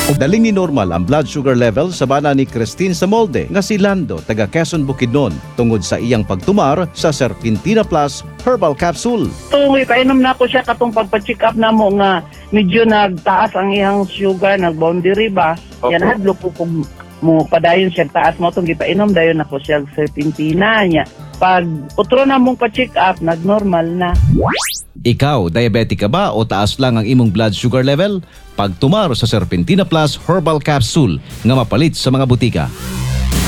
Daling ni normal ang blood sugar level sa bana ni Christine sa molde nga si Lando taga Quezon Bukidnon tungod sa iyang pagtumar sa Serpentina Plus Herbal Capsule. Tungoy, painom na ko siya katong pagpa-check up na mo nga medyo nagtaas ang iyang sugar, nag-boundary ba? Yan hadlo ko kung mo padayon siya taas mo itong gipainom dayon ako siya Serpentina niya. Pag utro na mong pa-check up, nag-normal na. Ikaw, diabetic ka ba o taas lang ang imong blood sugar level? Pagtumar sa Serpentina Plus Herbal Capsule nga mapalit sa mga butika.